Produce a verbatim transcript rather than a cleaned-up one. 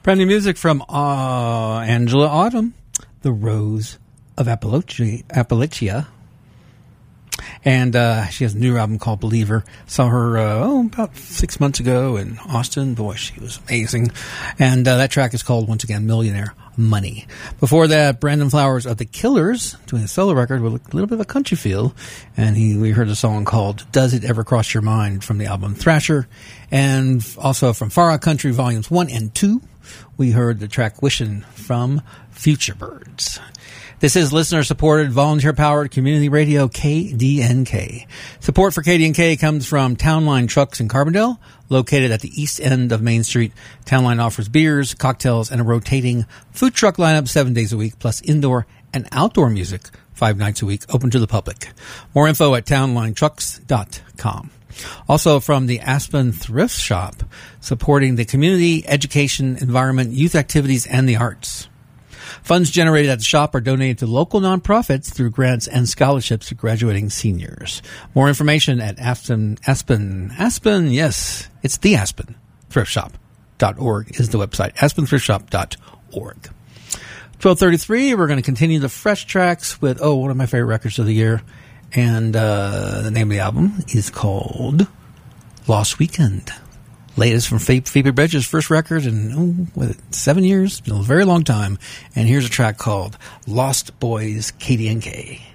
Brand new music from uh, Angela Autumn, The Rose of Appalachia. Appalachia. And uh, she has a new album called Believer. Saw her uh, oh, about six months ago in Austin. Boy, she was amazing. And uh, that track is called, once again, Millionaire Money. Before that, Brandon Flowers of The Killers doing a solo record with a little bit of a country feel. And he we heard a song called Does It Ever Cross Your Mind from the album Thrasher. And also from Far Out Country Volumes one and two, we heard the track Wishin' from Future Birds. This is listener-supported, volunteer-powered community radio K D N K. Support for K D N K comes from Town Line Trucks in Carbondale, located at the east end of Main Street. Town Line offers beers, cocktails, and a rotating food truck lineup seven days a week, plus indoor and outdoor music five nights a week, open to the public. More info at town line trucks dot com. Also from the Aspen Thrift Shop, supporting the community, education, environment, youth activities, and the arts. Funds generated at the shop are donated to local nonprofits through grants and scholarships to graduating seniors. More information at Aspen, Aspen, Aspen, yes, it's the Aspen Thrift Shop dot org is the website, aspen thrift shop dot org. twelve thirty-three, we're going to continue the fresh tracks with, oh, one of my favorite records of the year. And uh, the name of the album is called Lost Weekend. Latest from Phoebe Bridgers' first record in oh, what, seven years, a very long time. And here's a track called Lost Boys K D N K.